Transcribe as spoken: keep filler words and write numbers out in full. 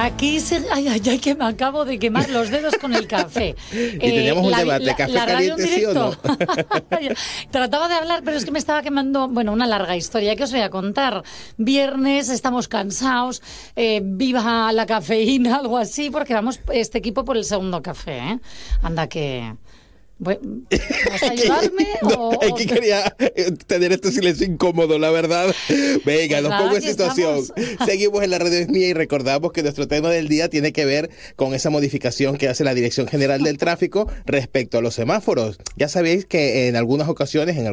Aquí se... Ay, ay, ay, que me acabo de quemar los dedos con el café. Y eh, teníamos un la, debate, la, ¿café la caliente sí o no? Trataba de hablar, pero es que me estaba quemando, bueno, una larga historia que os voy a contar. Viernes, estamos cansados, eh, viva la cafeína, algo así, porque vamos este equipo por el segundo café, ¿eh? Anda que... ¿Vas a ayudarme? no, o, es que quería tener este silencio incómodo, la verdad. Venga, pues nos pongo en situación. Estamos. Seguimos en La Radio Es Mía y recordamos que nuestro tema del día tiene que ver con esa modificación que hace la Dirección General del Tráfico respecto a los semáforos. Ya sabéis que en algunas ocasiones, en